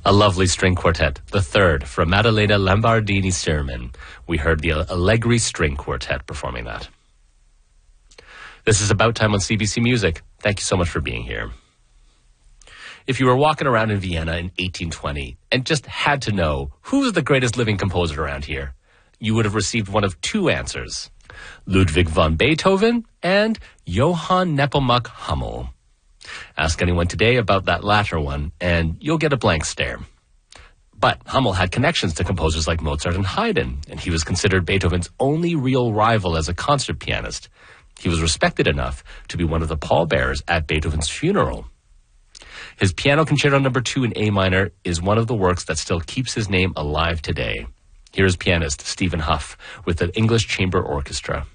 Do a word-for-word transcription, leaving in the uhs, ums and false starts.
A lovely string quartet, the third, from Maddalena Lombardini Sirman. We heard the Allegri String Quartet performing that. This is About Time on C B C Music. Thank you so much for being here. If you were walking around in Vienna in eighteen twenty and just had to know who's the greatest living composer around here, you would have received one of two answers: Ludwig van Beethoven and Johann Nepomuk Hummel. Ask anyone today about that latter one, and you'll get a blank stare. But Hummel had connections to composers like Mozart and Haydn, and he was considered Beethoven's only real rival as a concert pianist. He was respected enough to be one of the pallbearers at Beethoven's funeral. His Piano Concerto number two in A minor is one of the works that still keeps his name alive today. Here is pianist Stephen Hough with the English Chamber Orchestra.